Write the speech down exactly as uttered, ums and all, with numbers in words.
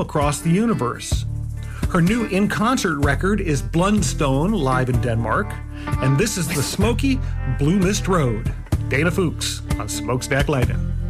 across the universe. Her new in-concert record is Blundstone, live in Denmark, and this is the smoky Blue Mist Road. Dana Fuchs on Smokestack Lighting.